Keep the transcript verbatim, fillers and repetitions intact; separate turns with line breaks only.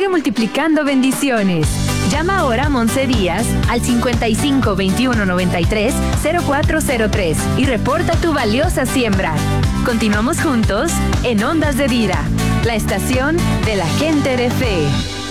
Sigue multiplicando bendiciones. Llama ahora a Monse Díaz al cincuenta y cinco, veintiuno, noventa y tres, cero cuatro cero tres y reporta tu valiosa siembra. Continuamos juntos en Ondas de Vida, la estación de la gente de fe.